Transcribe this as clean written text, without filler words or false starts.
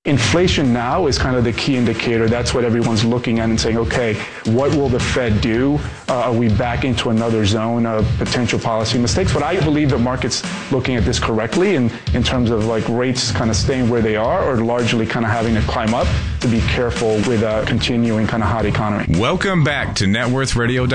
Inflation now is kind of the key indicator. That's what everyone's looking at and saying, okay, what will the Fed do? Are we back into another zone of potential policy mistakes? But I believe the market's looking at this correctly in terms of like rates kind of staying where they are or largely kind of having to climb up to be careful with a continuing kind of hot economy. Welcome back to Net Worth Radio.